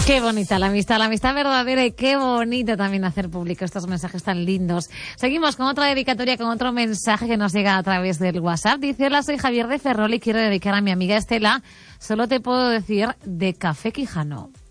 Qué bonita la amistad verdadera, y qué bonito también hacer público estos mensajes tan lindos. Seguimos con otra dedicatoria, con otro mensaje que nos llega a través del WhatsApp. Dice: hola, soy Javier de Ferrol y quiero dedicar a mi amiga Estela. Solo te puedo decir de Café Quijano.